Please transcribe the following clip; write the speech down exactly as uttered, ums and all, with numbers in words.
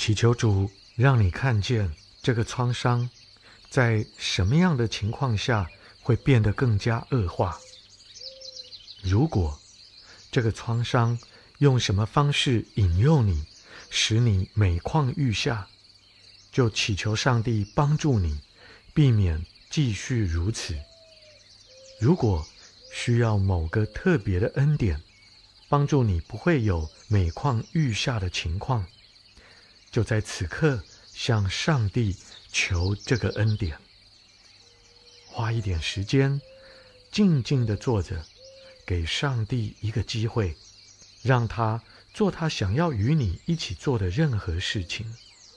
祈求主让你看见这个创伤在什么样的情况下会变得更加恶化。如果这个创伤用什么方式引诱你，使你每况愈下，就祈求上帝帮助你，避免继续如此。如果需要某个特别的恩典，帮助你不会有每况愈下的情况，就在此刻向上帝求这个恩典。花一点时间，静静地坐着，给上帝一个机会，让他做他想要与你一起做的任何事情。